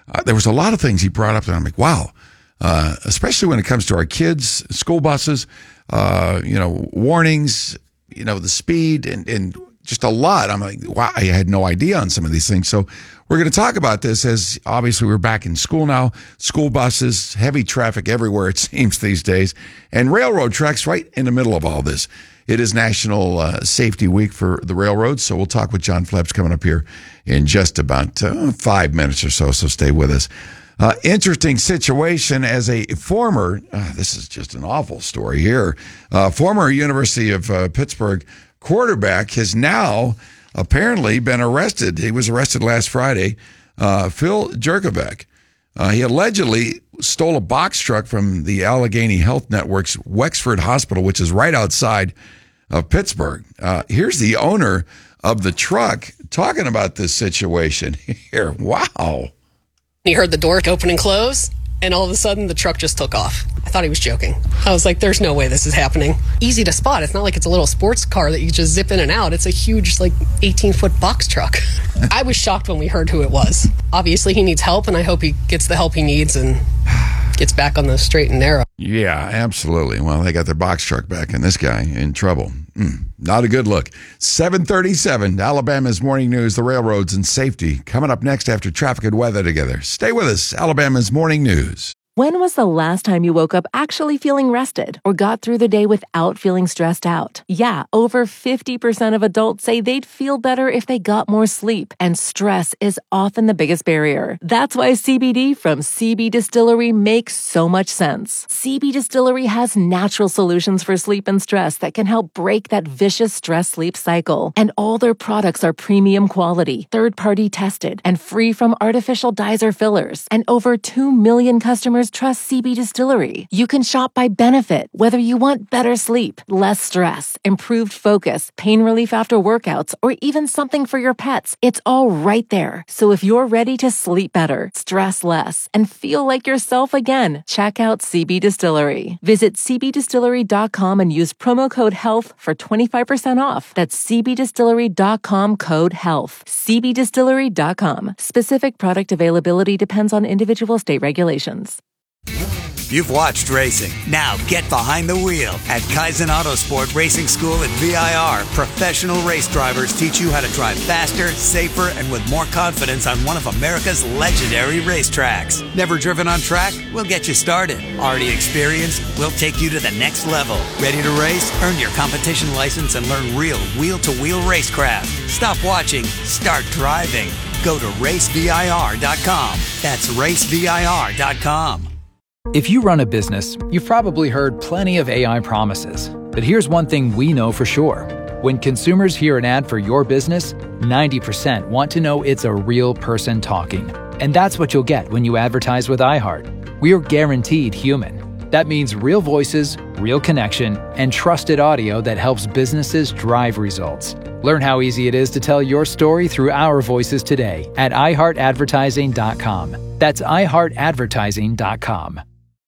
there was a lot of things he brought up, and I'm like, wow. Especially when it comes to our kids, school buses, warnings, the speed and just a lot. I'm like, wow, I had no idea on some of these things. So we're going to talk about this as obviously we're back in school now. School buses, heavy traffic everywhere, it seems these days, and railroad tracks right in the middle of all this. It is National Safety Week for the railroads, so we'll talk with John Phelps coming up here in just about 5 minutes or so stay with us. Interesting situation as a former, this is just an awful story here, former University of Pittsburgh quarterback has now apparently been arrested. He was arrested last Friday, Phil Jurkovec. He allegedly stole a box truck from the Allegheny Health Network's Wexford Hospital, which is right outside of Pittsburgh. Here's the owner of the truck talking about this situation here. Wow. He heard the door open and close, and all of a sudden, the truck just took off. I thought he was joking. I was like, there's no way this is happening. Easy to spot. It's not like it's a little sports car that you just zip in and out. It's a huge, 18-foot box truck. I was shocked when we heard who it was. Obviously, he needs help, and I hope he gets the help he needs and gets back on the straight and narrow. Yeah, absolutely. Well, they got their box truck back, and this guy in trouble. Not a good look. 7:37, Alabama's Morning News, the railroads and safety. Coming up next after traffic and weather together. Stay with us, Alabama's Morning News. When was the last time you woke up actually feeling rested or got through the day without feeling stressed out? Yeah, over 50% of adults say they'd feel better if they got more sleep, and stress is often the biggest barrier. That's why CBD from CB Distillery makes so much sense. CB Distillery has natural solutions for sleep and stress that can help break that vicious stress-sleep cycle. And all their products are premium quality, third-party tested, and free from artificial dyes or fillers. And over 2 million customers trust CB Distillery. You can shop by benefit, whether you want better sleep, less stress, improved focus, pain relief after workouts, or even something for your pets. It's all right there. So if you're ready to sleep better, stress less, and feel like yourself again, check out CB Distillery. Visit cbdistillery.com and use promo code HEALTH for 25% off. That's cbdistillery.com code HEALTH. cbdistillery.com. Specific product availability depends on individual state regulations. You've watched racing. Now get behind the wheel. At Kaizen Autosport Racing School at VIR, professional race drivers teach you how to drive faster, safer, and with more confidence on one of America's legendary racetracks. Never driven on track? We'll get you started. Already experienced? We'll take you to the next level. Ready to race? Earn your competition license and learn real wheel-to-wheel racecraft. Stop watching. Start driving. Go to racevir.com. That's racevir.com. If you run a business, you've probably heard plenty of AI promises. But here's one thing we know for sure. When consumers hear an ad for your business, 90% want to know it's a real person talking. And that's what you'll get when you advertise with iHeart. We're guaranteed human. That means real voices, real connection, and trusted audio that helps businesses drive results. Learn how easy it is to tell your story through our voices today at iHeartAdvertising.com. That's iHeartAdvertising.com.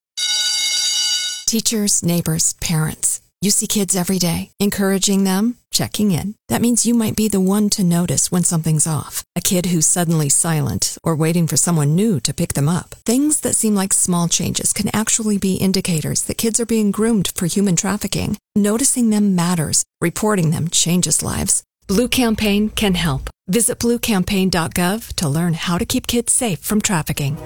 Teachers, neighbors, parents. You see kids every day. Encouraging them, checking in. That means you might be the one to notice when something's off. A kid who's suddenly silent or waiting for someone new to pick them up. Things that seem like small changes can actually be indicators that kids are being groomed for human trafficking. Noticing them matters. Reporting them changes lives. Blue Campaign can help. Visit bluecampaign.gov to learn how to keep kids safe from trafficking.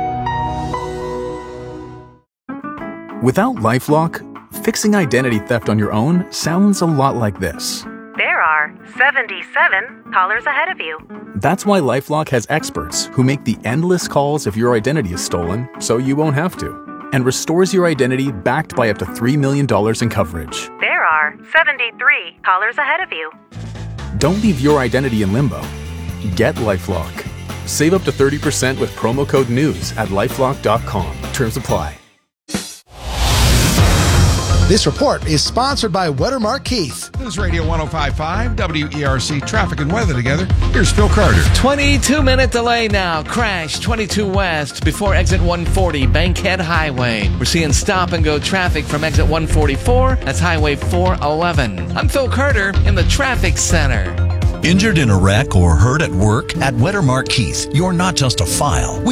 Without LifeLock, fixing identity theft on your own sounds a lot like this. There are 77 callers ahead of you. That's why LifeLock has experts who make the endless calls if your identity is stolen so you won't have to, and restores your identity backed by up to $3 million in coverage. There are 73 callers ahead of you. Don't leave your identity in limbo. Get LifeLock. Save up to 30% with promo code NEWS at LifeLock.com. Terms apply. This report is sponsored by Wettermark Keith. News Radio 105.5, WERC, traffic and weather together. Here's Phil Carter. 22-minute delay now. Crash 22 West before exit 140, Bankhead Highway. We're seeing stop-and-go traffic from exit 144. That's Highway 411. I'm Phil Carter in the traffic center. Injured in a wreck or hurt at work? At Wettermark Keith, you're not just a file.